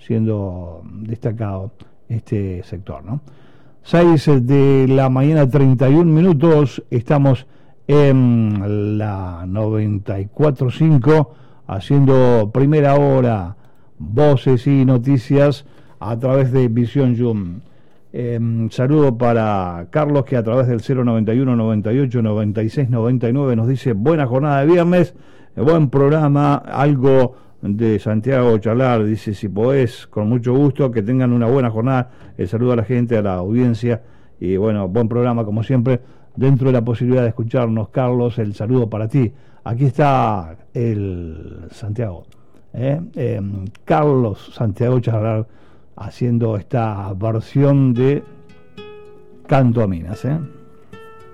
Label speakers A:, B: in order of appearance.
A: siendo destacado este sector, ¿no? 6 de la mañana, 31 minutos, estamos en la 94.5 haciendo primera hora, voces y noticias a través de Visión Zoom. Saludo para Carlos, que a través del 091 98 96 99 nos dice buena jornada de viernes, buen programa, algo de Santiago charlar, dice si podés, con mucho gusto, que tengan una buena jornada. El saludo a la gente, a la audiencia, y bueno, buen programa como siempre, dentro de la posibilidad de escucharnos. Carlos, el saludo para ti. Aquí está el Santiago, Carlos Santiago charlar, haciendo esta versión de Canto a Minas,